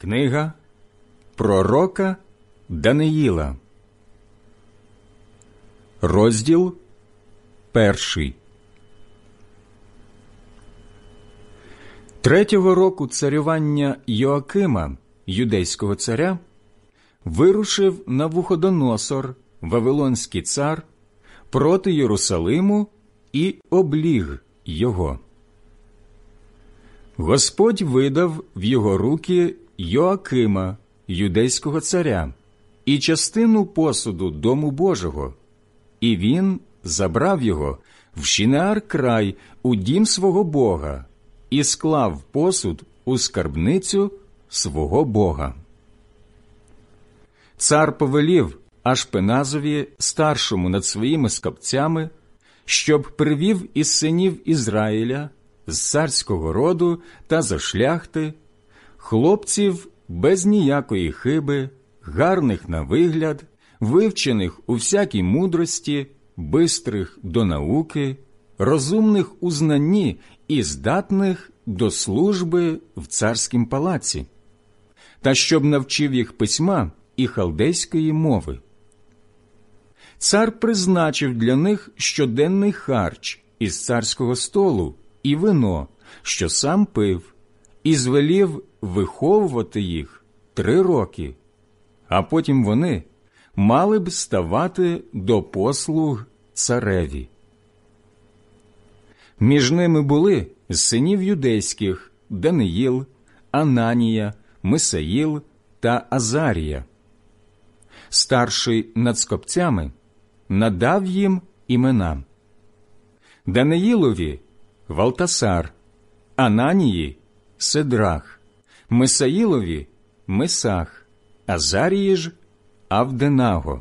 Книга пророка Даниїла. Розділ 1. 3-го року царювання Йоакима, юдейського царя, вирушив Навуходоносор, вавилонський цар, проти Єрусалиму і обліг його. Господь видав в його руки Йоакима, юдейського царя, і частину посуду Дому Божого, і він забрав його в Шинеар край у дім свого Бога і склав посуд у скарбницю свого Бога. Цар повелів Ашпеназові, старшому над своїми скопцями, щоб привів із синів Ізраїля, з царського роду та за шляхти, хлопців без ніякої хиби, гарних на вигляд, вивчених у всякій мудрості, бистрих до науки, розумних у знанні і здатних до служби в царськім палаці, та щоб навчив їх письма і халдейської мови. Цар призначив для них щоденний харч із царського столу і вино, що сам пив, і звелів виховувати їх 3 роки, а потім вони мали б ставати до послуг цареві. Між ними були з синів юдейських Даниїл, Ананія, Мисаїл та Азарія. Старший над скопцями надав їм імена: Даниїлові – Валтасар, Ананії – Седрах, Мисаїлові – Месах, Азарії ж – Авденаго.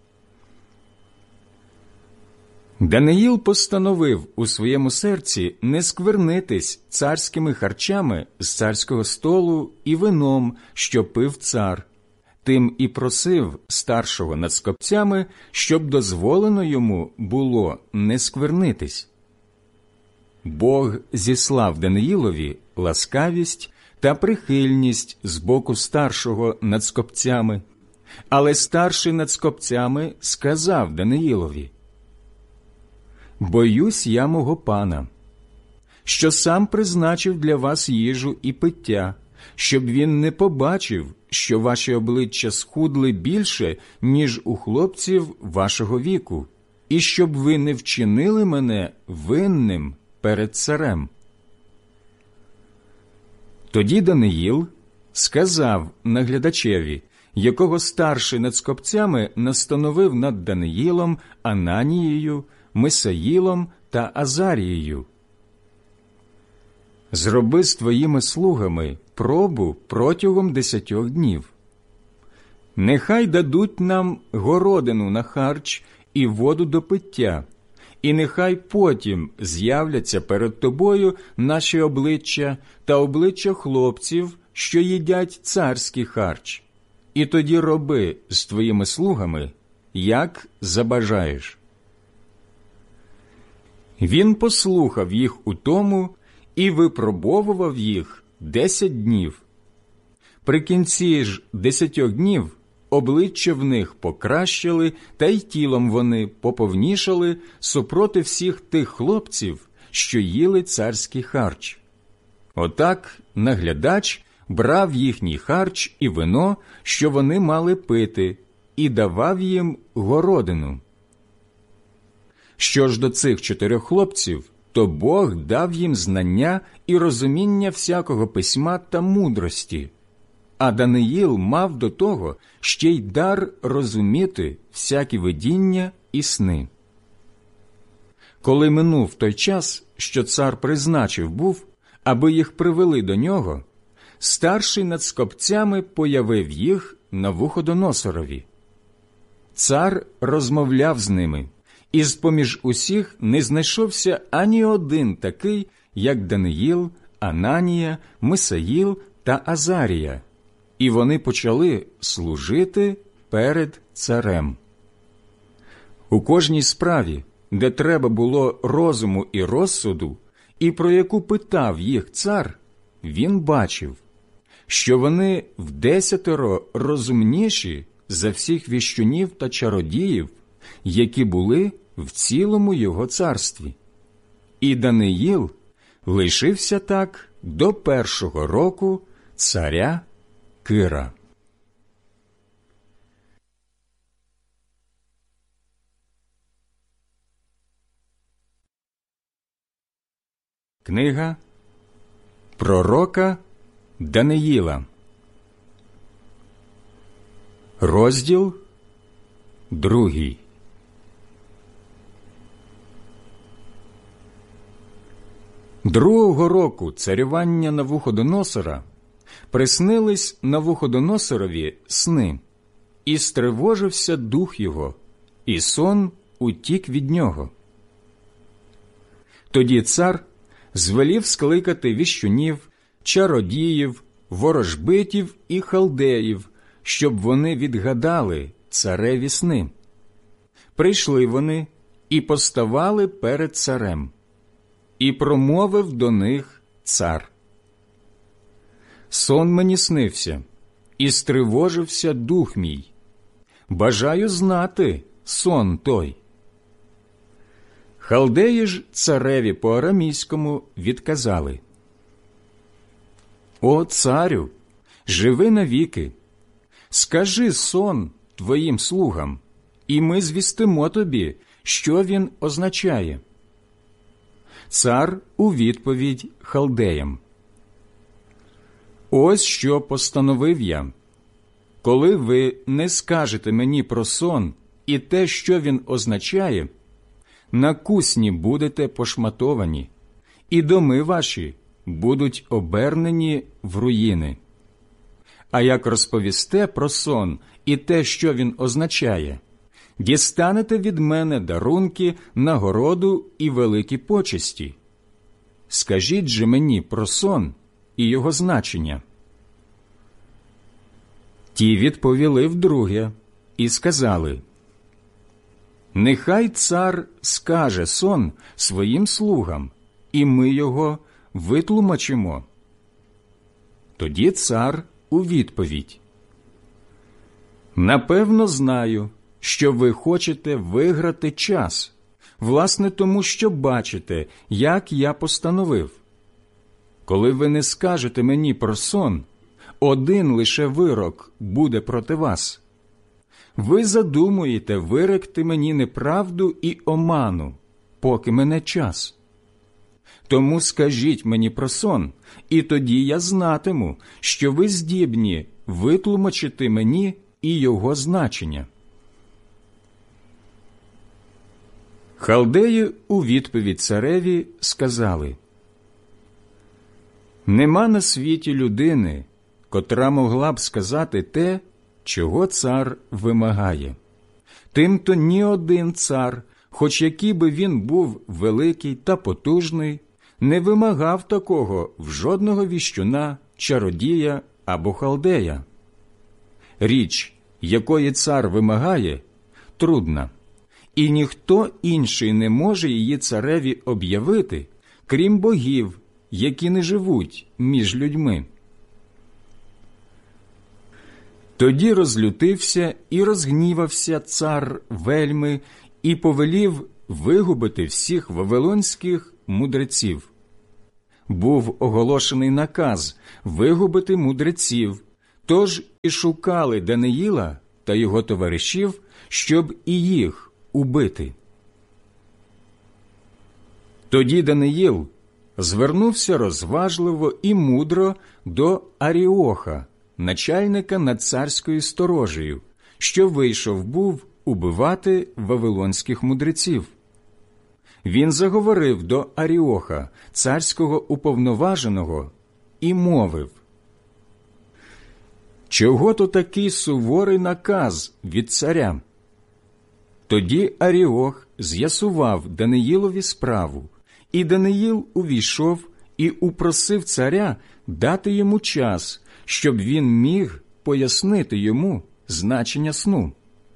Даниїл постановив у своєму серці не сквернитись царськими харчами з царського столу і вином, що пив цар. Тим і просив старшого над скопцями, щоб дозволено йому було не сквернитись. Бог зіслав Даниїлові ласкавість та прихильність з боку старшого над скопцями, але старший над скопцями сказав Даниїлові: «Боюсь я мого пана, що сам призначив для вас їжу і пиття, щоб він не побачив, що ваші обличчя схудли більше, ніж у хлопців вашого віку, і щоб ви не вчинили мене винним перед царем». Тоді Даниїл сказав наглядачеві, якого старший над скопцями настановив над Даниїлом, Ананією, Мисаїлом та Азарією: «Зроби з твоїми слугами пробу протягом 10 днів. Нехай дадуть нам городину на харч і воду до пиття, і нехай потім з'являться перед тобою наші обличчя та обличчя хлопців, що їдять царський харч, і тоді роби з твоїми слугами, як забажаєш». Він послухав їх у тому і випробовував їх 10 днів. При кінці ж 10 днів обличчя в них покращили, та й тілом вони поповнішали супроти всіх тих хлопців, що їли царський харч. Отак наглядач брав їхній харч і вино, що вони мали пити, і давав їм городину. Що ж до цих 4 хлопців, то Бог дав їм знання і розуміння всякого письма та мудрості, а Даниїл мав до того ще й дар розуміти всякі видіння і сни. Коли минув той час, що цар призначив був, аби їх привели до нього, старший над скопцями появив їх Навуходоносорові. Цар розмовляв з ними, і з-поміж усіх не знайшовся ані один такий, як Даниїл, Ананія, Мисаїл та Азарія, і вони почали служити перед царем. У кожній справі, де треба було розуму і розсуду, і про яку питав їх цар, він бачив, що вони вдесятеро розумніші за всіх віщунів та чародіїв, які були в цілому його царстві. І Даниїл лишився так до 1-го року царя Кира. Книга пророка Даниїла, розділ 2. Другого року царювання Навуходоносора приснились Навуходоносорові сни, і стривожився дух його, і сон утік від нього. Тоді цар звелів скликати віщунів, чародіїв, ворожбитів і халдеїв, щоб вони відгадали цареві сни. Прийшли вони і поставали перед царем. І промовив до них цар: «Сон мені снився, і стривожився дух мій. Бажаю знати сон той». Халдеї ж цареві по-арамійському відказали: «О царю, живи навіки, скажи сон твоїм слугам, і ми звістимо тобі, що він означає». Цар у відповідь халдеям: «Ось що постановив я. Коли ви не скажете мені про сон і те, що він означає, на кусні будете пошматовані, і доми ваші будуть обернені в руїни. А як розповісте про сон і те, що він означає, дістанете від мене дарунки, нагороду і великі почесті. Скажіть же мені про сон і його значення». Ті відповіли вдруге і сказали: «Нехай цар скаже сон своїм слугам, і ми його витлумачимо». Тоді цар у відповідь: «Напевно, знаю, що ви хочете виграти час, власне тому, що бачите, як я постановив. Коли ви не скажете мені про сон, один лише вирок буде проти вас. Ви задумуєте виректи мені неправду і оману, поки мине час. Тому скажіть мені про сон, і тоді я знатиму, що ви здібні витлумачити мені і його значення». Халдеї у відповідь цареві сказали: «Нема на світі людини, котра могла б сказати те, чого цар вимагає. Тимто ні один цар, хоч який би він був великий та потужний, не вимагав такого в жодного віщуна, чародія або халдея. Річ, якої цар вимагає, трудна, і ніхто інший не може її цареві об'явити, крім богів, які не живуть між людьми». Тоді розлютився і розгнівався цар вельми і повелів вигубити всіх вавилонських мудреців. Був оголошений наказ вигубити мудреців, тож і шукали Даниїла та його товаришів, щоб і їх убити. Тоді Даниїл звернувся розважливо і мудро до Аріоха, начальника над царською сторожею, що вийшов був убивати вавилонських мудреців. Він заговорив до Аріоха, царського уповноваженого, і мовив: «Чого то такий суворий наказ від царя?» Тоді Аріох з'ясував Даниїлові справу, і Даниїл увійшов і упросив царя дати йому час, щоб він міг пояснити йому значення сну.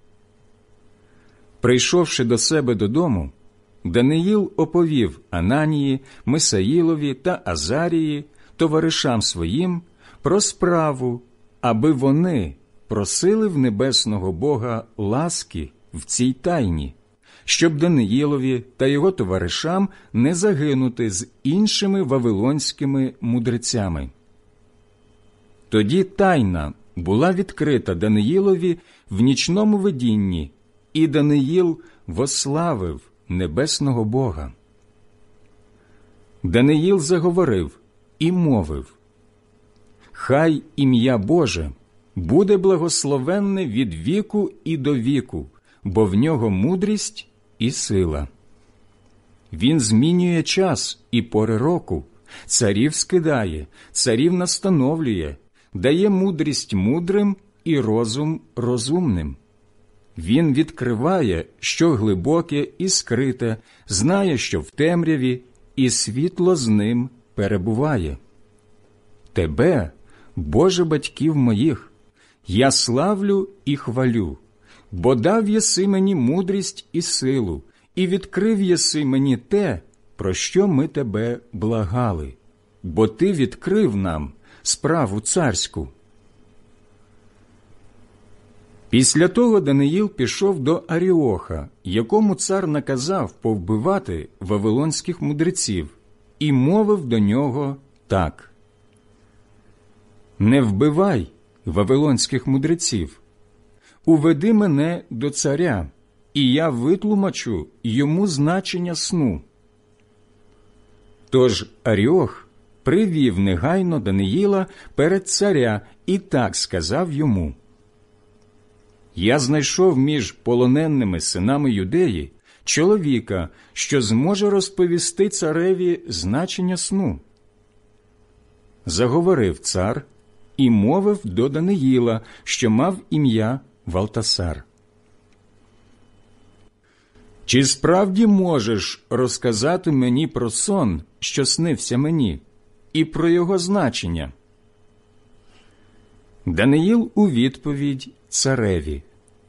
Прийшовши до себе додому, Даниїл оповів Ананії, Мисаїлові та Азарії, товаришам своїм, про справу, аби вони просили в небесного Бога ласки в цій тайні, щоб Даниїлові та його товаришам не загинути з іншими вавилонськими мудрецями. Тоді тайна була відкрита Даниїлові в нічному видінні, і Даниїл вославив небесного Бога. Даниїл заговорив і мовив: «Хай ім'я Боже буде благословенне від віку і до віку, бо в нього мудрість і сила. Він змінює час і пори року, царів скидає, царів настановлює, дає мудрість мудрим і розум розумним. Він відкриває, що глибоке і скрите, знає, що в темряві, і світло з ним перебуває. Тебе, Боже батьків моїх, я славлю і хвалю, бо дав єси мені мудрість і силу, і відкрив єси мені те, про що ми тебе благали, бо ти відкрив нам справу царську». Після того Даниїл пішов до Аріоха, якому цар наказав повбивати вавилонських мудреців, і мовив до нього так: «Не вбивай вавилонських мудреців. Уведи мене до царя, і я витлумачу йому значення сну». Тож Аріох привів негайно Даниїла перед царя і так сказав йому: «Я знайшов між полоненими синами Юдеї чоловіка, що зможе розповісти цареві значення сну». Заговорив цар і мовив до Даниїла, що мав ім'я Валтасар: «Чи справді можеш розказати мені про сон, що снився мені, і про його значення?» Даниїл у відповідь цареві: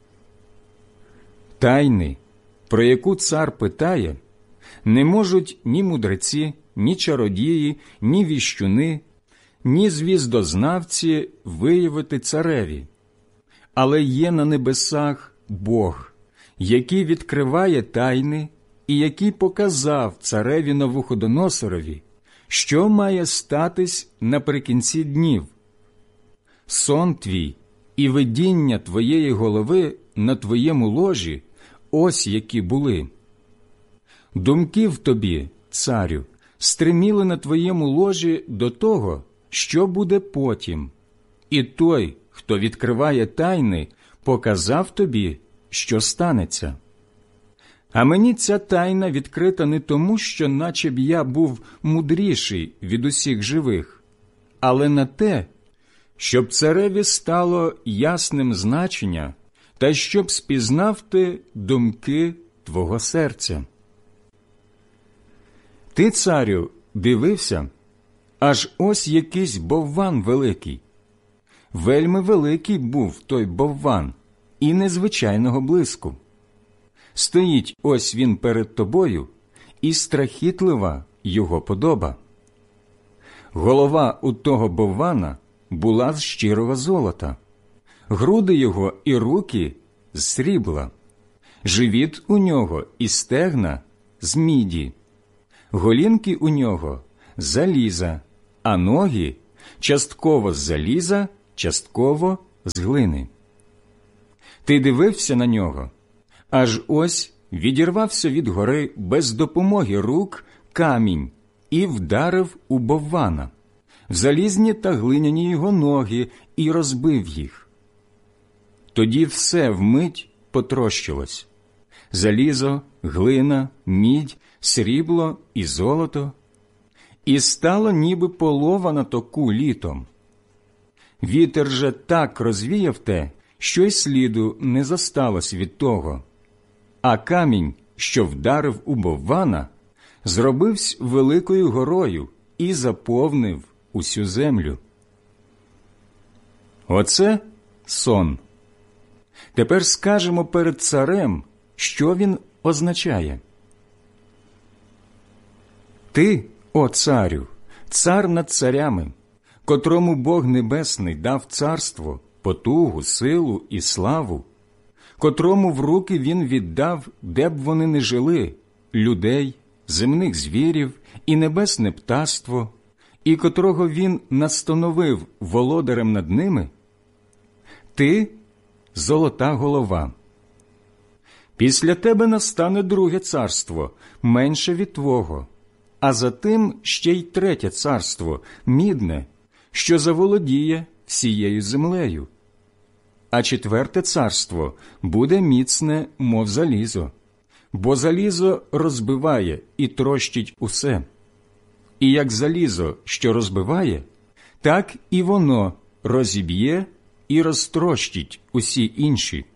«Тайни, про яку цар питає, не можуть ні мудреці, ні чародії, ні віщуни, ні звіздознавці виявити цареві. Але є на небесах Бог, який відкриває тайни і який показав цареві Навуходоносорові, що має статись наприкінці днів. Сон твій і видіння твоєї голови на твоєму ложі ось які були. Думки в тобі, царю, стриміли на твоєму ложі до того, що буде потім, і той, хто відкриває тайни, показав тобі, що станеться. А мені ця тайна відкрита не тому, що наче б я був мудріший від усіх живих, але на те, щоб цареві стало ясним значення, та щоб спізнав ти думки твого серця. Ти, царю, дивився, аж ось якийсь бовван великий. Вельми великий був той бовван, і незвичайного блиску. Стоїть ось він перед тобою, і страхітлива його подоба. Голова у того боввана була з щирого золота, груди його і руки – з срібла, живіт у нього і стегна – з міді, голінки у нього – з заліза, а ноги – частково з заліза, частково з глини. Ти дивився на нього, аж ось відірвався від гори без допомоги рук камінь і вдарив у боввана, в залізні та глиняні його ноги, і розбив їх. Тоді все вмить потрощилось – залізо, глина, мідь, срібло і золото, і стало ніби полова на току літом. Вітер же так розвіяв те, що й сліду не зосталось від того, а камінь, що вдарив у боввана, зробився великою горою і заповнив усю землю. Оце сон. Тепер скажемо перед царем, що він означає. Ти, о царю, цар над царями, котрому Бог Небесний дав царство, потугу, силу і славу, котрому в руки Він віддав, де б вони не жили, людей, земних звірів і небесне птаство, і котрого Він настановив володарем над ними, ти – золота голова. Після тебе настане друге царство, менше від твого, а за тим ще й третє царство, мідне, що заволодіє всією землею. А четверте царство буде міцне, мов залізо, бо залізо розбиває і трощить усе. І як залізо, що розбиває, так і воно розіб'є і розтрощить усі інші.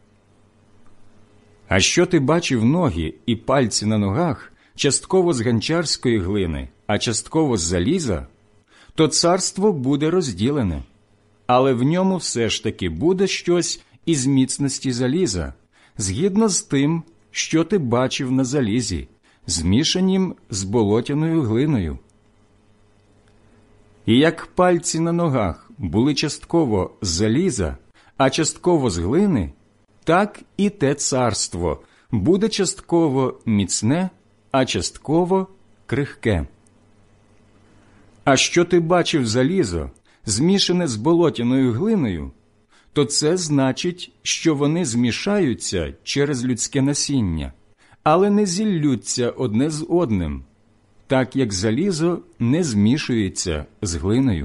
А що ти бачив ноги і пальці на ногах, частково з гончарської глини, а частково з заліза, то царство буде розділене, але в ньому все ж таки буде щось із міцності заліза, згідно з тим, що ти бачив на залізі, змішанім з болотяною глиною. І як пальці на ногах були частково з заліза, а частково з глини, так і те царство буде частково міцне, а частково крихке. А що ти бачив залізо, змішане з болотяною глиною, то це значить, що вони змішаються через людське насіння, але не зіллються одне з одним, так як залізо не змішується з глиною.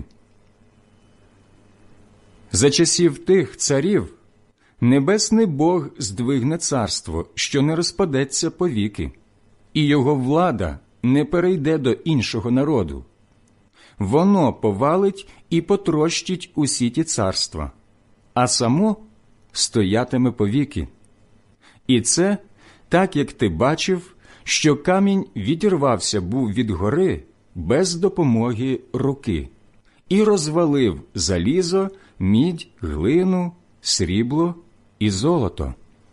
За часів тих царів небесний Бог здвигне царство, що не розпадеться повіки, і його влада не перейде до іншого народу. Воно повалить і потрощить усі ті царства, а само стоятиме повіки. І це так, як ти бачив, що камінь відірвався був від гори без допомоги руки і розвалив залізо, мідь, глину, срібло і золото.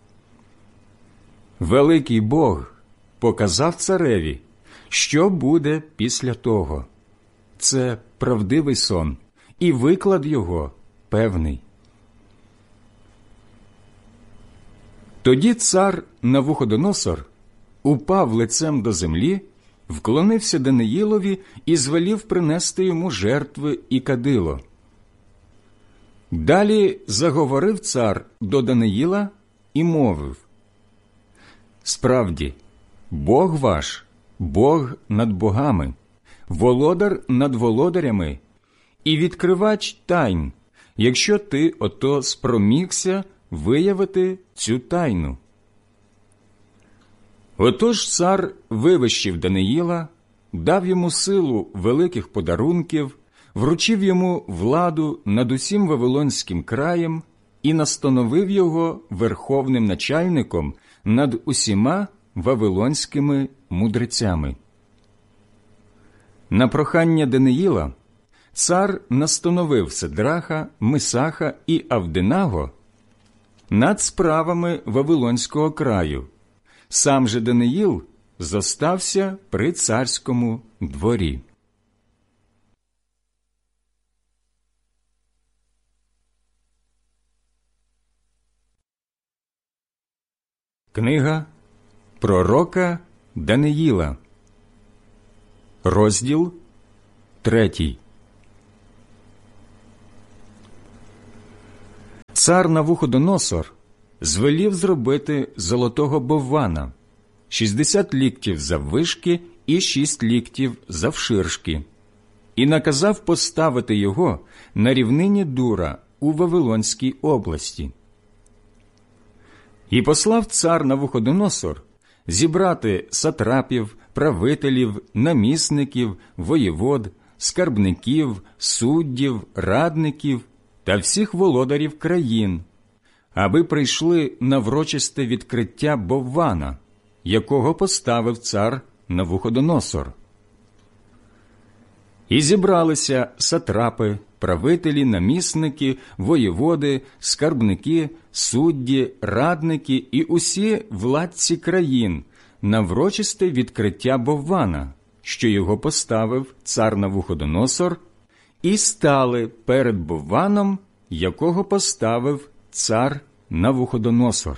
Великий Бог показав цареві, що буде після того. Це правдивий сон, і виклад його певний. Тоді цар Навуходоносор упав лицем до землі, вклонився Даниїлові і звелів принести йому жертви і кадило. Далі заговорив цар до Даниїла і мовив: «Справді, Бог ваш, Бог над богами, володар над володарями і відкривач тайн, якщо ти ото спромігся виявити цю тайну». Отож цар вивищив Даниїла, дав йому силу великих подарунків, вручив йому владу над усім Вавилонським краєм і настановив його верховним начальником над усіма вавилонськими мудрецями. На прохання Даниїла цар настановив Сидраха, Мисаха і Авденаго над справами Вавилонського краю. Сам же Даниїл зостався при царському дворі. Книга пророка Даниїла, розділ 3. Цар Навуходоносор звелів зробити золотого боввана 60 ліктів заввишки і 6 ліктів завширшки, і наказав поставити його на рівнині Дура у Вавилонській області. І послав цар Навуходоносор зібрати сатрапів, правителів, намісників, воєвод, скарбників, суддів, радників та всіх володарів країн, аби прийшли на врочисте відкриття боввана, якого поставив цар Навуходоносор. І зібралися сатрапи, правителі, намісники, воєводи, скарбники, судді, радники і усі владці країн на врочисте відкриття боввана, що його поставив цар Навуходоносор, і стали перед Бовваном, якого поставив цар Навуходоносор.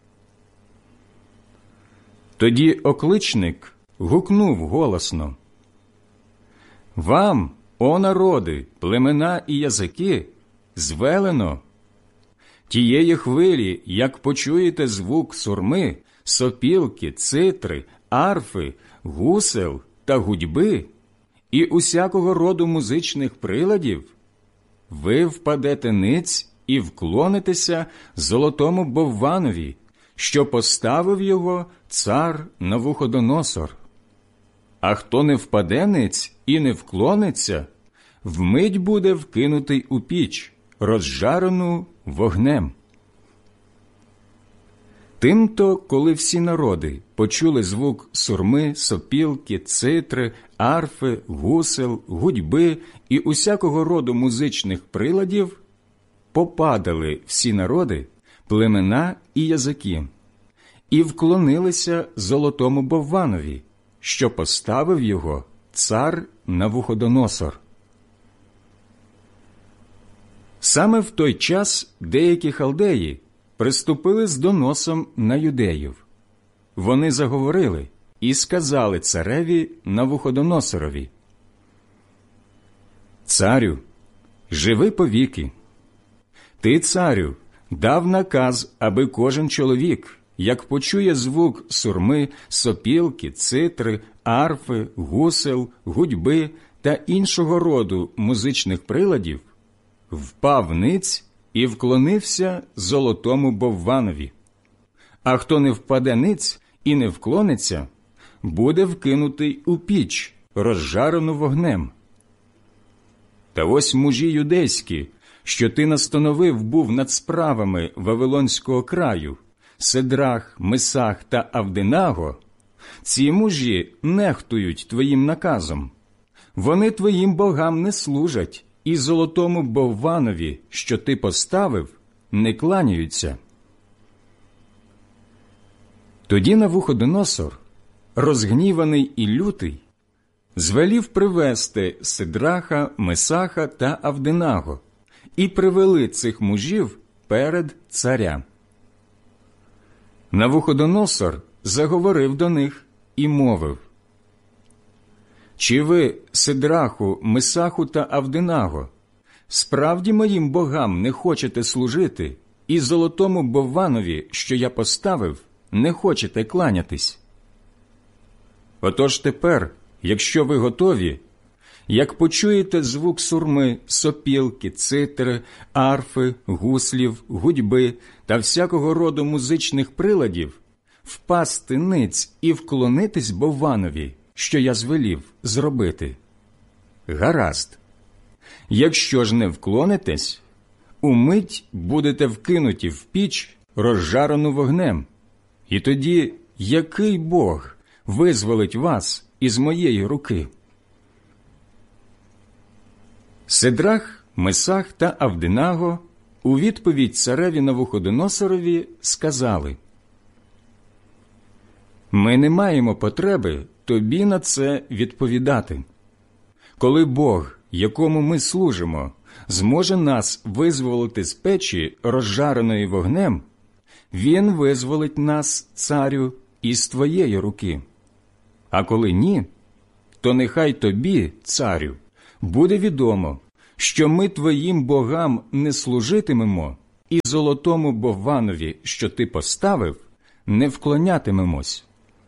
Тоді окличник гукнув голосно: «Вам, о народи, племена і язики, звелено тієї хвилі, як почуєте звук сурми, сопілки, цитри, арфи, гусел та гудьби і усякого роду музичних приладів, ви впадете ниць і вклонитеся золотому Бовванові, що поставив його цар Навуходоносор. А хто не впаде ниць і не вклониться, вмить буде вкинутий у піч, розжарену вогнем». Тимто, коли всі народи почули звук сурми, сопілки, цитри, арфи, гусел, гудьби і усякого роду музичних приладів, попадали всі народи, племена і язики, і вклонилися золотому Бовванові, що поставив його цар Навуходоносор. Саме в той час деякі халдеї приступили з доносом на юдеїв. Вони заговорили і сказали цареві Навуходоносорові: «Царю, живи повіки. Ти, царю, дав наказ, аби кожен чоловік, як почує звук сурми, сопілки, цитри, арфи, гусел, гудьби та іншого роду музичних приладів, впав ниць і вклонився золотому Бовванові. А хто не впаде ниць і не вклониться, буде вкинутий у піч, розжарену вогнем. Та ось мужі юдейські, що ти настановив був над справами Вавилонського краю, Седрах, Месах та Авденаго, ці мужі нехтують твоїм наказом. Вони твоїм богам не служать, і золотому Бовванові, що ти поставив, не кланяються». Тоді Навуходоносор, розгніваний і лютий, звелів привести Седраха, Месаха та Авденаго, і привели цих мужів перед царя. Навуходоносор заговорив до них і мовив: «Чи ви, Седраху, Месаху та Авденаго, справді моїм богам не хочете служити, і золотому Бовванові, що я поставив, не хочете кланятись? Отож тепер, якщо ви готові, як почуєте звук сурми, сопілки, цитри, арфи, гуслів, гудьби та всякого роду музичних приладів, впасти ниць і вклонитись Бовванові, що я звелів зробити. Гаразд. Якщо ж не вклонитесь, умить будете вкинуті в піч, розжарену вогнем. І тоді який Бог визволить вас із моєї руки?» Седрах, Месах та Авденаго у відповідь цареві Навуходоносорові сказали: «Ми не маємо потреби тобі на це відповідати. Коли Бог, якому ми служимо, зможе нас визволити з печі, розжареної вогнем, Він визволить нас, царю, із твоєї руки. А коли ні, то нехай тобі, царю, буде відомо, що ми твоїм богам не служитимемо, і золотому Бовванові, що ти поставив, не вклонятимемось».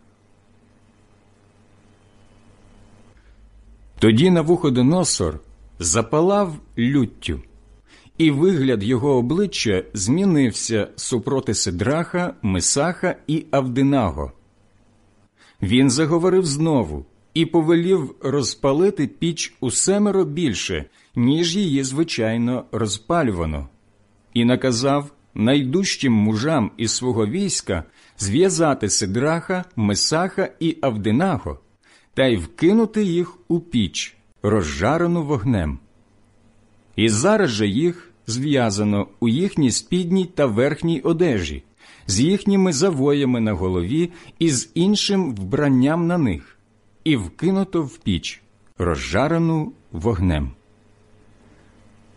Тоді Навуходоносор запалав люттю, і вигляд його обличчя змінився супроти Седраха, Месаха і Авденаго. Він заговорив знову і повелів розпалити піч усемеро більше, ніж її звичайно розпалювано, і наказав найдужчим мужам із свого війська зв'язати Седраха, Месаха і Авденаго та й вкинути їх у піч, розжарену вогнем. І зараз же їх зв'язано у їхній спідній та верхній одежі, з їхніми завоями на голові і з іншим вбранням на них, і вкинуто в піч, розжарену вогнем.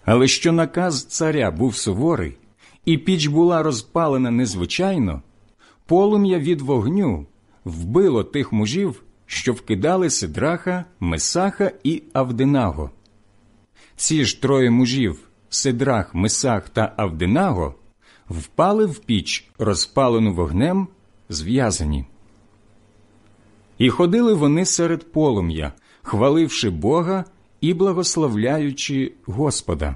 Але що наказ царя був суворий, і піч була розпалена незвичайно, полум'я від вогню вбило тих мужів, що вкидали Сидраха, Месаха і Авденаго. Ці ж троє мужів, Сидрах, Месах та Авденаго, впали в піч, розпалену вогнем, зв'язані. І ходили вони серед полум'я, хваливши Бога і благословляючи Господа.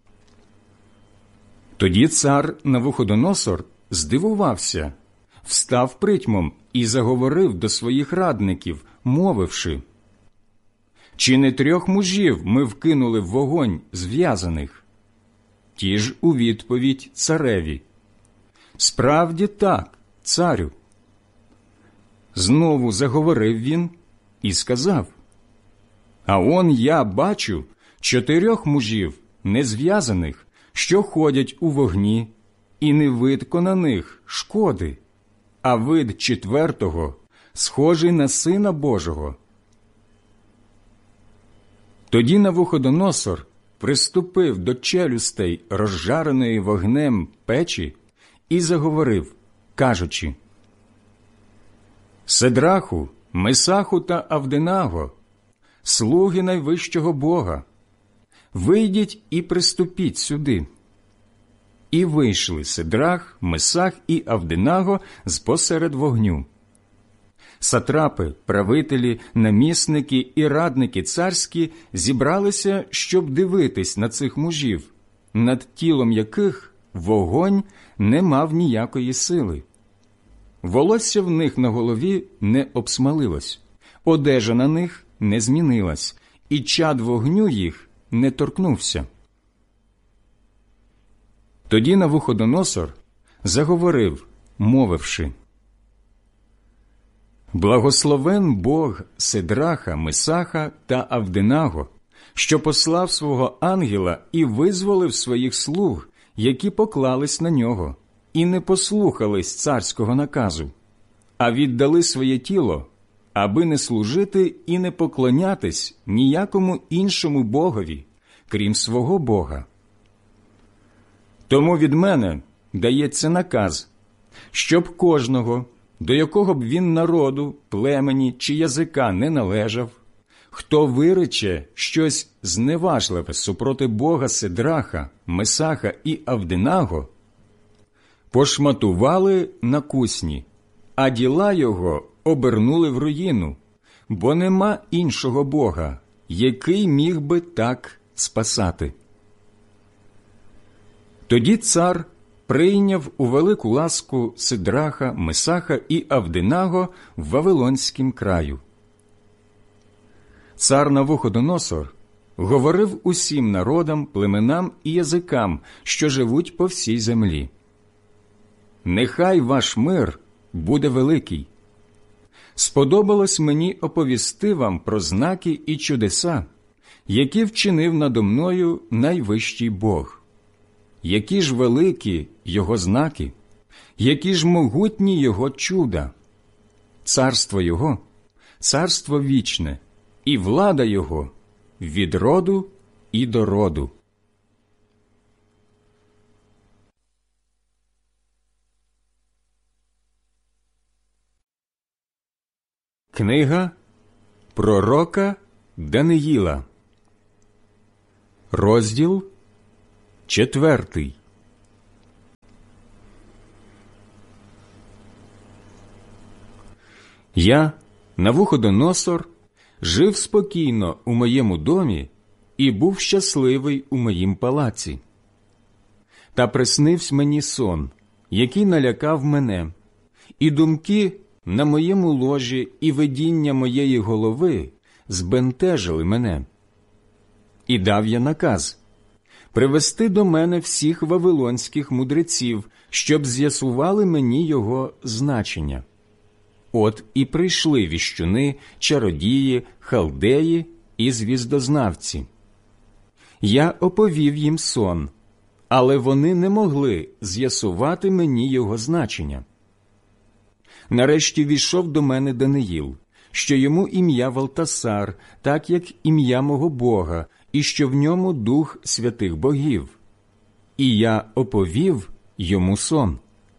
Тоді цар Навуходоносор здивувався, встав притьмом і заговорив до своїх радників, мовивши: «Чи не 3 мужів ми вкинули в вогонь зв'язаних?» Ті ж у відповідь цареві: «Справді так, царю». Знову заговорив він і сказав: «А он я бачу 4 мужів незв'язаних, що ходять у вогні, і не видко на них шкоди, а вид 4-го схожий на Сина Божого». Тоді Навуходоносор приступив до челюстей розжареної вогнем печі і заговорив, кажучи: «Сидраху, Месаху та Авденаго, слуги найвищого Бога, вийдіть і приступіть сюди». І вийшли Сидрах, Месах і Авденаго з-посеред вогню. Сатрапи, правителі, намісники і радники царські зібралися, щоб дивитись на цих мужів, над тілом яких вогонь не мав ніякої сили. Волосся в них на голові не обсмалилось, одежа на них не змінилась, і чад вогню їх не торкнувся. Тоді Навуходоносор заговорив, мовивши: «Благословен Бог Сидраха, Месаха та Авденаго, що послав свого ангела і визволив своїх слуг, які поклались на нього, і не послухались царського наказу, а віддали своє тіло, аби не служити і не поклонятись ніякому іншому богові, крім свого Бога. Тому від мене дається наказ, щоб кожного, до якого б він народу, племені чи язика не належав, хто вирече щось зневажливе супроти Бога Сидраха, Месаха і Авденаго, пошматували на кусні, а діла його обернули в руїну, бо нема іншого Бога, який міг би так спасати». Тоді цар прийняв у велику ласку Сидраха, Месаха і Авденаго в Вавилонськім краю. Цар Навуходоносор говорив усім народам, племенам і язикам, що живуть по всій землі: «Нехай ваш мир буде великий. Сподобалось мені оповісти вам про знаки і чудеса, які вчинив надо мною найвищий Бог. Які ж великі Його знаки, які ж могутні Його чуда. Царство Його – царство вічне, і влада Його від роду і до роду». Книга пророка Даниїла, розділ 4. Я, Навуходоносор, жив спокійно у моєму домі і був щасливий у моїм палаці. Та приснився мені сон, який налякав мене, і думки на моєму ложі і видіння моєї голови збентежили мене. І дав я наказ привести до мене всіх вавилонських мудреців, щоб з'ясували мені його значення. От і прийшли віщуни, чародії, халдеї і звіздознавці. Я оповів їм сон, але вони не могли з'ясувати мені його значення. Нарешті війшов до мене Даниїл, що йому ім'я Валтасар, так як ім'я мого Бога, і що в ньому дух святих богів. І я оповів йому сон.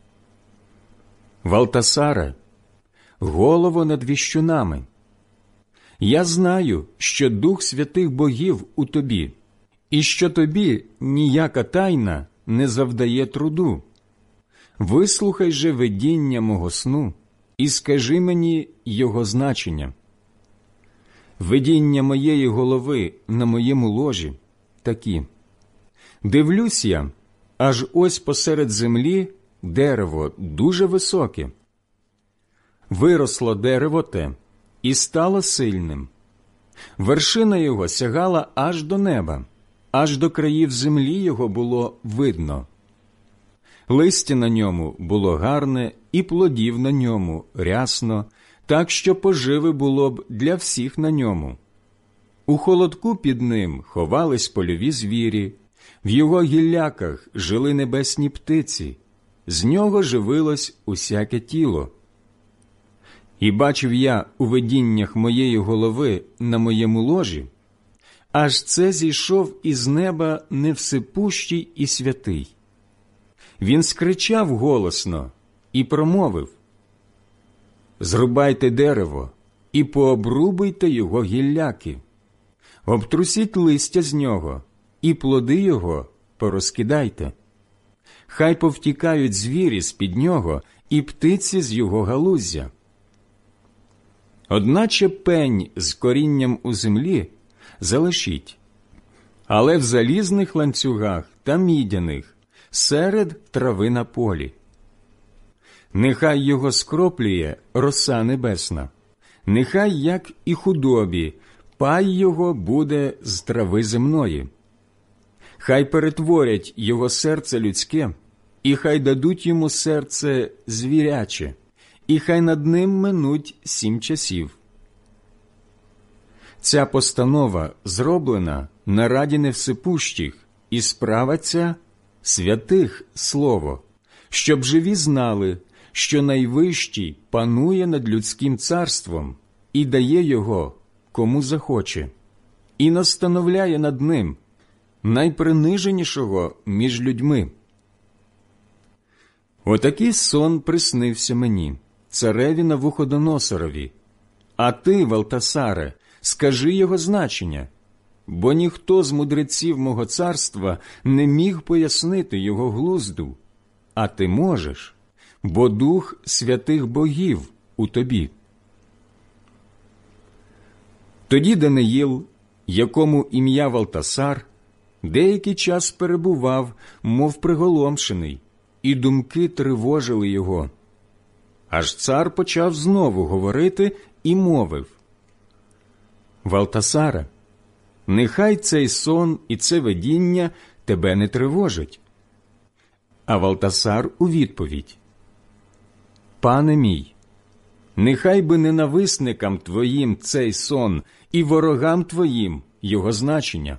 Валтасаре, голово над віщунами, я знаю, що дух святих богів у тобі, і що тобі ніяка тайна не завдає труду. Вислухай же видіння мого сну і скажи мені його значення. Видіння моєї голови на моєму ложі такі. Дивлюсь я, аж ось посеред землі дерево дуже високе. Виросло дерево те і стало сильним. Вершина його сягала аж до неба, аж до країв землі його було видно. Листя на ньому було гарне, і плодів на ньому рясно, так що поживи було б для всіх на ньому. У холодку під ним ховались польові звірі, в його гілляках жили небесні птиці, з нього живилось усяке тіло. І бачив я у видіннях моєї голови на моєму ложі, аж це зійшов із неба невсипущий і святий. Він скричав голосно і промовив: «Зрубайте дерево і пообрубуйте його гілляки, обтрусіть листя з нього і плоди його порозкидайте. Хай повтікають звірі з-під нього і птиці з його галуздя. Одначе пень з корінням у землі залишіть, але в залізних ланцюгах та мідяних серед трави на полі. Нехай його скроплює роса небесна, нехай, як і худобі, пай його буде з трави земної. Хай перетворять його серце людське, і хай дадуть йому серце звіряче, і хай над ним минуть 7 часів. Ця постанова зроблена на раді невсипущих, і справа ця святих слово, щоб живі знали, що Найвищий панує над людським царством і дає його кому захоче, і настановляє над ним найприниженішого між людьми. Отакий сон приснився мені, цареві Навуходоносорові. А ти, Валтасаре, скажи його значення, бо ніхто з мудреців мого царства не міг пояснити його глузду, а ти можеш, бо дух святих богів у тобі». Тоді Даниїл, якому ім'я Валтасар, деякий час перебував, мов приголомшений, і думки тривожили його. Аж цар почав знову говорити і мовив: «Валтасаре, нехай цей сон і це видіння тебе не тривожить». А Валтасар у відповідь: «Пане мій, нехай би ненависникам твоїм цей сон і ворогам твоїм його значення.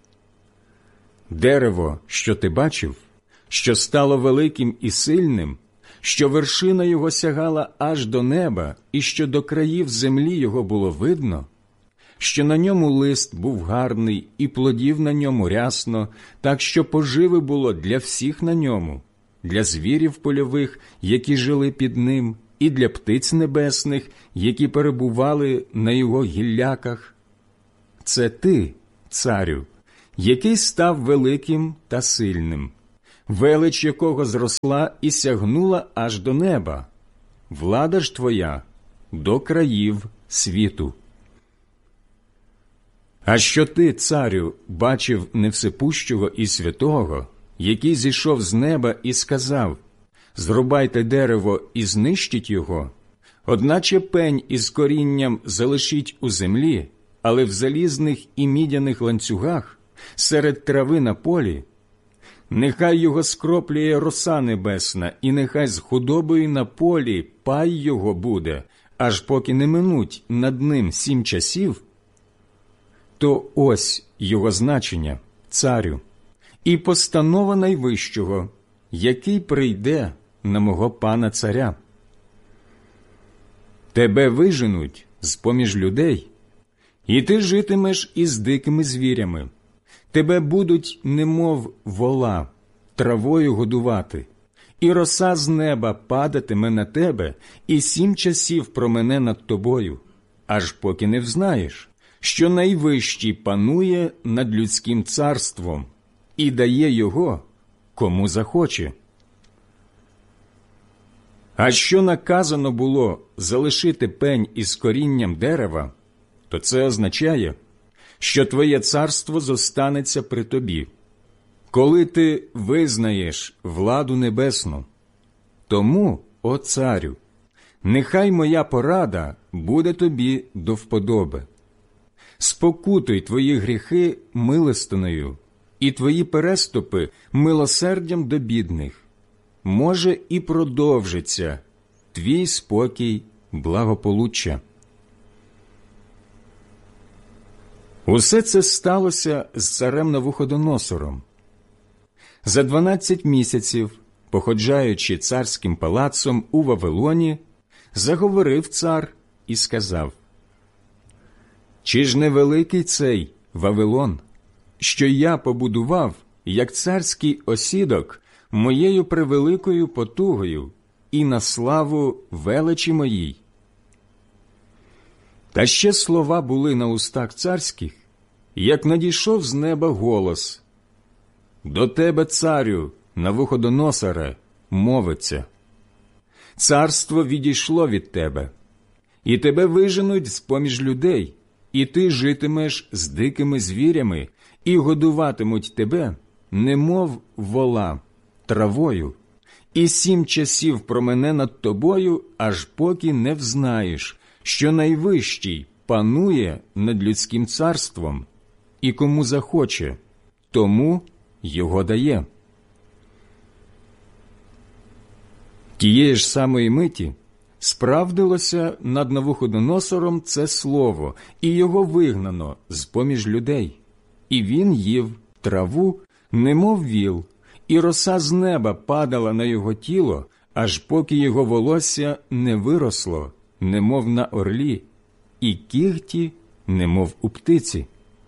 Дерево, що ти бачив, що стало великим і сильним, що вершина його сягала аж до неба, і що до країв землі його було видно, що на ньому лист був гарний, і плодів на ньому рясно, так що поживи було для всіх на ньому, для звірів польових, які жили під ним, і для птиць небесних, які перебували на його гілляках. Це ти, царю, який став великим та сильним, велич якого зросла і сягнула аж до неба, влада ж твоя до країв світу. А що ти, царю, бачив невсипущого і святого, який зійшов з неба і сказав: «Зрубайте дерево і знищіть його, одначе пень із корінням залишіть у землі, але в залізних і мідяних ланцюгах, серед трави на полі, нехай його скроплює роса небесна, і нехай з худобою на полі пай його буде, аж поки не минуть над ним 7 часів», то ось його значення, царю, і постанова Найвищого, який прийде на мого пана царя. Тебе виженуть з-поміж людей, і ти житимеш із дикими звірями, Тебе будуть немов вола, травою годувати, і роса з неба падатиме на тебе, і 7 часів промене над тобою, аж поки не взнаєш, що Найвищий панує над людським царством і дає його, кому захоче. А що наказано було залишити пень із корінням дерева, то це означає, що твоє царство зостанеться при тобі, коли ти визнаєш владу небесну. Тому, о царю, нехай моя порада буде тобі до вподоби. Спокутуй твої гріхи милостиною, і твої переступи милосердям до бідних. Може, і продовжиться твій спокій благополуччя. Усе це сталося з царем Навуходоносором. За 12 місяців, походжаючи царським палацом у Вавилоні, заговорив цар і сказав: «Чи ж не великий цей Вавилон, що я побудував, як царський осідок, моєю превеликою потугою і на славу величі моїй?» Та ще слова були на устах царських, як надійшов з неба голос: «До тебе, царю, Навуходоносоре, мовиться: царство відійшло від тебе, і тебе виженуть з-поміж людей, і ти житимеш з дикими звірями, і годуватимуть тебе, немов вола, травою, і 7 часів промене над тобою, аж поки не взнаєш, що Найвищий панує над людським царством, і кому захоче, тому його дає». Тієї ж самої миті справдилося над Навуходоносором це слово, і його вигнано з-поміж людей. І він їв траву, немов віл, і роса з неба падала на його тіло, аж поки його волосся не виросло, немов на орлі, і кігті, немов у птиці.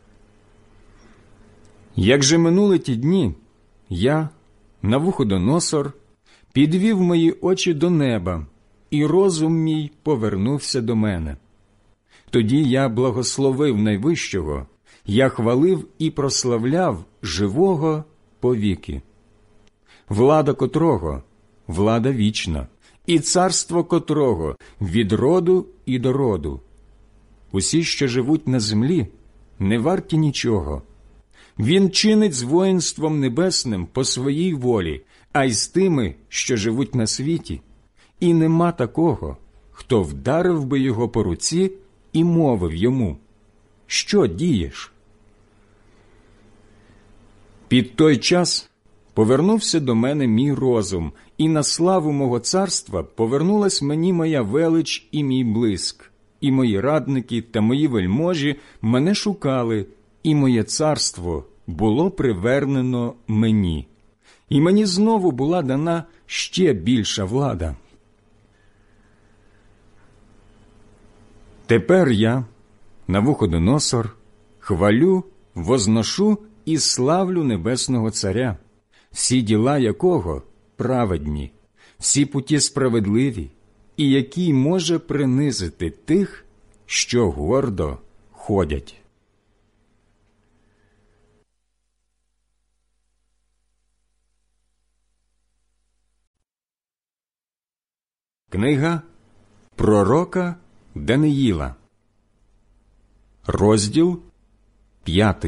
Як же минули ті дні, я, Навуходоносор, підвів мої очі до неба, і розум мій повернувся до мене. Тоді я благословив Найвищого, я хвалив і прославляв живого повіки. Влада котрого – влада вічна, і царство котрого – від роду і до роду. Усі, що живуть на землі, не варті нічого. Він чинить з воїнством небесним по своїй волі, а й з тими, що живуть на світі. І нема такого, хто вдарив би його по руці і мовив йому: «Що дієш?» Під той час повернувся до мене мій розум, і на славу мого царства повернулась мені моя велич і мій блиск, і мої радники та мої вельможі мене шукали, і моє царство було привернено мені, і мені знову була дана ще більша влада. Тепер я, Навуходоносор, хвалю, возношу і славлю небесного царя, всі діла якого праведні, всі путі справедливі, і який може принизити тих, що гордо ходять. Книга пророка Даниїла, розділ 5.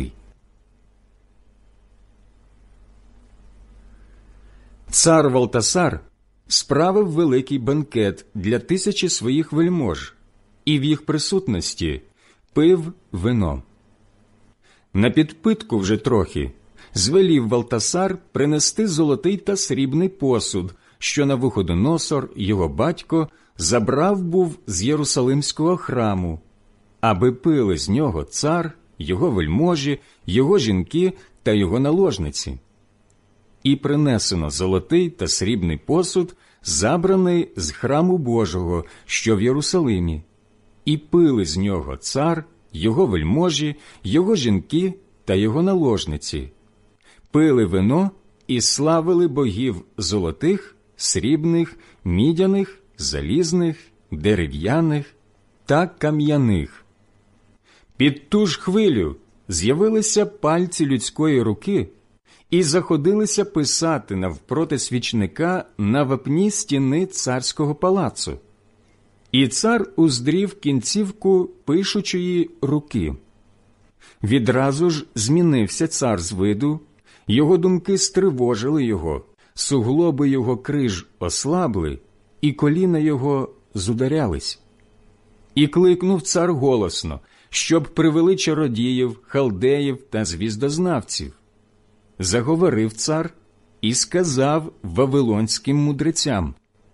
Цар Валтасар справив великий бенкет для 1000 своїх вельмож, і в їх присутності пив вино. На підпитку вже трохи звелів Валтасар принести золотий та срібний посуд, що Навуходоносор, його батько, забрав був з Єрусалимського храму, аби пили з нього цар, його вельможі, його жінки та його наложниці. І принесено золотий та срібний посуд, забраний з храму Божого, що в Єрусалимі, і пили з нього цар, його вельможі, його жінки та його наложниці, пили вино і славили богів золотих, срібних, мідяних, залізних, дерев'яних та кам'яних. Під ту ж хвилю з'явилися пальці людської руки і заходилися писати навпроти свічника на вапні стіни царського палацу. І цар уздрів кінцівку пишучої руки. Відразу ж змінився цар з виду, його думки стривожили його, суглоби його криж ослабли, і коліна його зударялись. І кликнув цар голосно, щоб привели чародіїв, халдеїв та звіздознавців. Заговорив цар і сказав вавилонським мудрецям: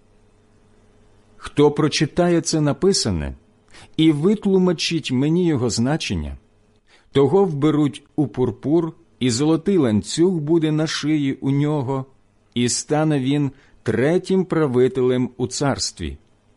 «Хто прочитає це написане і витлумачить мені його значення, того вберуть у пурпур, і золотий ланцюг буде на шиї у нього, і стане він третім правителем у царстві».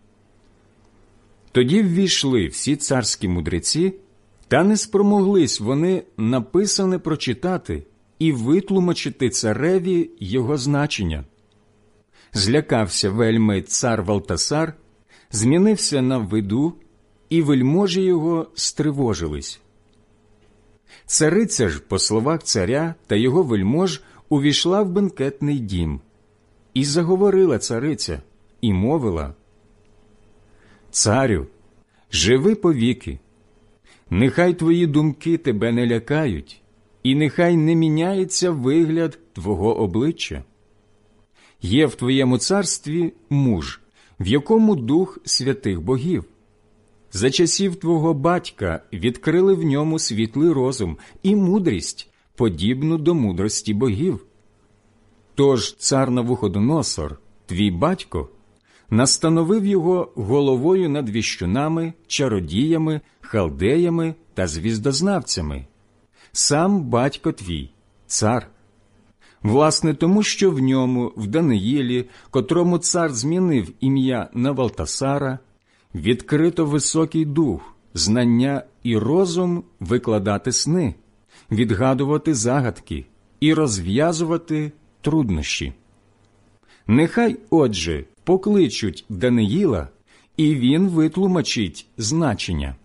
Тоді ввійшли всі царські мудреці, та не спромоглись вони написане прочитати і витлумачити цареві його значення. Злякався вельми цар Валтасар, змінився на виду, і вельможі його стривожились. Цариця ж, по словах царя та його вельмож, увійшла в бенкетний дім. І заговорила цариця, і мовила: «Царю, живи повіки, нехай твої думки тебе не лякають, і нехай не міняється вигляд твого обличчя. Є в твоєму царстві муж, в якому дух святих богів. За часів твого батька відкрили в ньому світлий розум і мудрість, подібну до мудрості богів. Тож цар Навуходоносор, твій батько, настановив його головою над віщунами, чародіями, халдеями та звіздознавцями. Сам батько твій, цар. Власне тому, що в ньому, в Даниїлі, котрому цар змінив ім'я на Валтасара, відкрито високий дух, знання і розум викладати сни, відгадувати загадки і розв'язувати труднощі. Нехай, отже, покличуть Даниїла, і він витлумачить значення».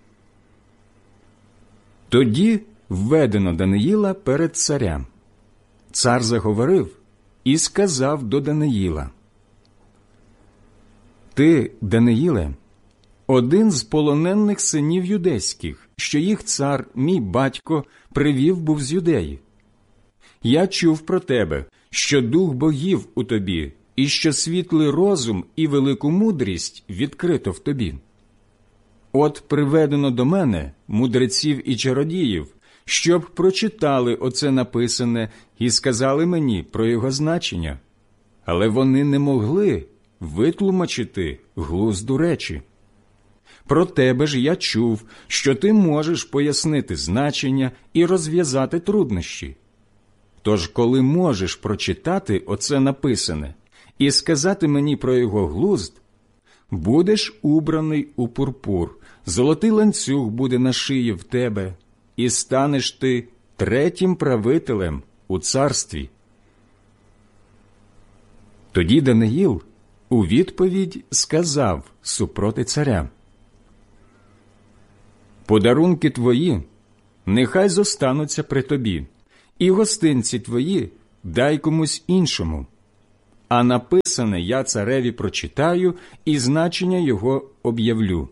Тоді введено Даниїла перед царем. Цар заговорив і сказав до Даниїла: «Ти, Даниїле, один з полонених синів юдейських, що їх цар, мій батько, привів був з Юдеї. Я чув про тебе, що дух богів у тобі, і що світлий розум і велику мудрість відкрито в тобі. От приведено до мене мудреців і чародіїв, щоб прочитали оце написане і сказали мені про його значення, але вони не могли витлумачити глузду речі. Про тебе ж я чув, що ти можеш пояснити значення і розв'язати труднощі. Тож, коли можеш прочитати оце написане і сказати мені про його глузд, будеш убраний у пурпур, золотий ланцюг буде на шиї в тебе, і станеш ти третім правителем у царстві». Тоді Даниїл у відповідь сказав супроти царя: «Подарунки твої нехай зостануться при тобі, і гостинці твої дай комусь іншому. А написане я цареві прочитаю і значення його об'явлю.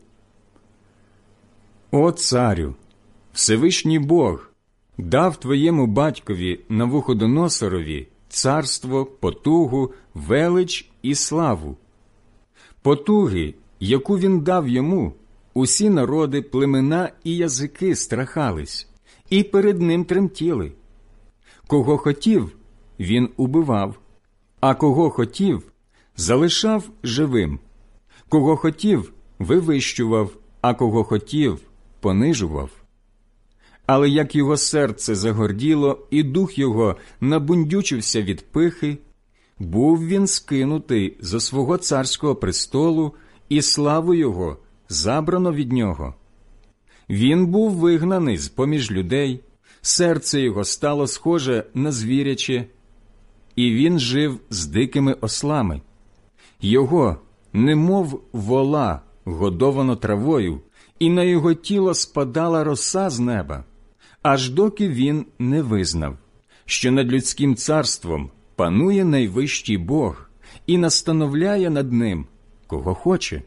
О царю, Всевишній Бог дав твоєму батькові Навуходоносорові царство, потугу, велич і славу. Потуги, яку він дав йому, усі народи, племена і язики страхались, і перед ним тремтіли. Кого хотів, він убивав, а кого хотів, залишав живим. Кого хотів, вивищував, а кого хотів, понижував. Але як його серце загорділо і дух його набундючився від пихи, був він скинутий зо свого царського престолу, і славу його забрано від нього. Він був вигнаний з-поміж людей, серце його стало схоже на звіряче, і він жив з дикими ослами. Його, немов вола, годовано травою, і на його тіло спадала роса з неба, аж доки він не визнав, що над людським царством панує найвищий Бог і настановляє над ним, кого хоче.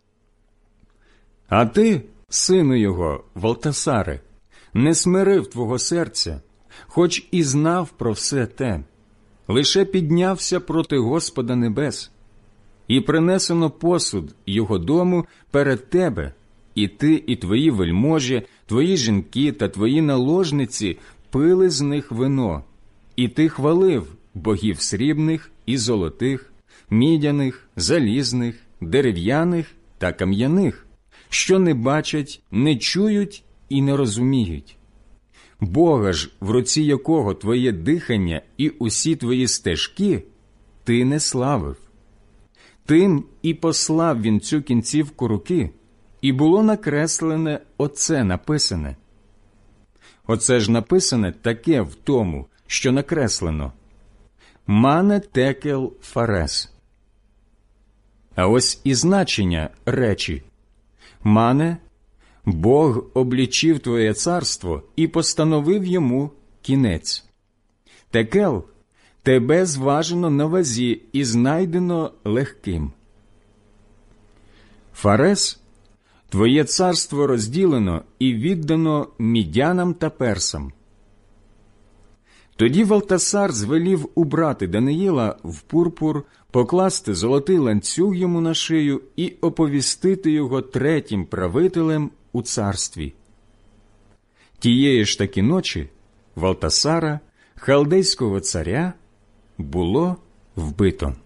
А ти, сину його, Валтасаре, не смирив твого серця, хоч і знав про все те, лише піднявся проти Господа небес, і принесено посуд його дому перед тебе, і ти, і твої вельможі, твої жінки та твої наложниці пили з них вино, і ти хвалив богів срібних і золотих, мідяних, залізних, дерев'яних та кам'яних, що не бачать, не чують і не розуміють. Бога ж, в руці якого твоє дихання і усі твої стежки, ти не славив. Тим і послав він цю кінцівку руки, і було накреслене оце написане. Оце ж написане таке в тому, що накреслено: «Мане текел фарес». А ось і значення речі: «Мане, Бог облічив твоє царство і постановив йому кінець. Текел, тебе зважено на вазі і знайдено легким. Фарес, твоє царство розділено і віддано мідянам та персам». Тоді Валтасар звелів убрати Даниїла в пурпур, покласти золотий ланцюг йому на шию і оповістити його третім правителем у царстві. Тієї ж таки ночі Валтасара, халдейського царя, було вбито.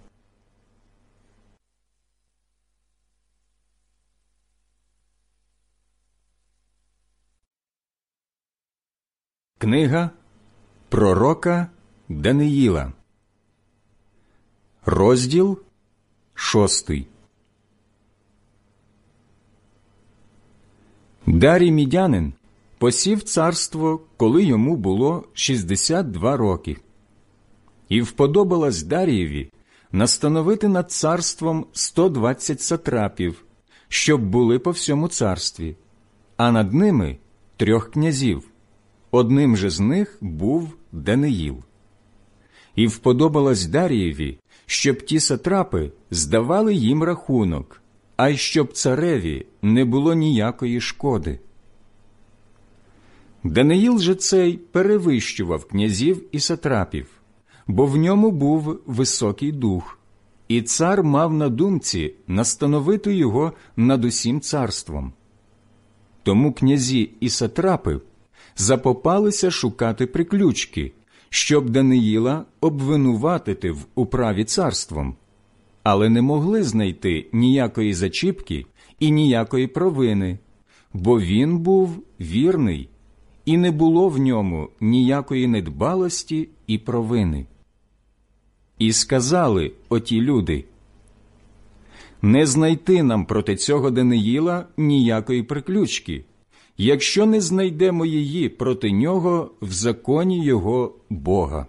Книга пророка Даниїла, розділ 6. Дарій мідянин посів царство, коли йому було 62 роки. І вподобалось Дарієві настановити над царством 120 сатрапів, щоб були по всьому царстві, а над ними 3 князів. Одним же з них був Даниїл. І вподобалось Дарієві, щоб ті сатрапи здавали їм рахунок, а й щоб цареві не було ніякої шкоди. Даниїл же цей перевищував князів і сатрапів, бо в ньому був високий дух, і цар мав на думці настановити його над усім царством. Тому князі і сатрапи запопалися шукати приключки, щоб Даниїла обвинуватити в управі царством, але не могли знайти ніякої зачіпки і ніякої провини, бо він був вірний, і не було в ньому ніякої недбалості і провини. І сказали оті люди: «Не знайти нам проти цього Даниїла ніякої приключки, якщо не знайдемо її проти нього в законі його Бога».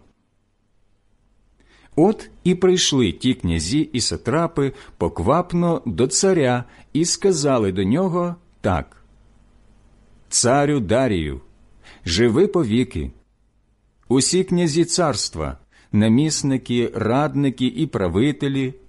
От і прийшли ті князі і сатрапи поквапно до царя і сказали до нього так: «Царю Дарію, живи повіки. Усі князі царства, намісники, радники і правителі,